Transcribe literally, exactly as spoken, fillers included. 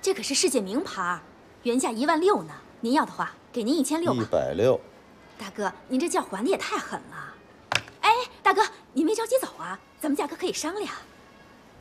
这可是世界名牌，原价一万六呢。您要的话，给您一千六吧。 一百六。 大哥，您这价还的也太狠了。哎，大哥，您没着急走啊，咱们价格可以商量。